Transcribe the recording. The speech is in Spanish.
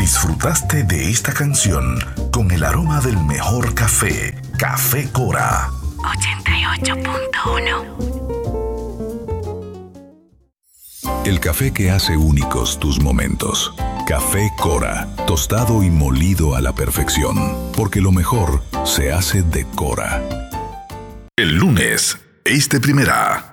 Disfrutaste de esta canción con el aroma del mejor café, Café Cora. 88.1. El café que hace únicos tus momentos. Café Cora, tostado y molido a la perfección, porque lo mejor se hace de Cora. El lunes, Primera.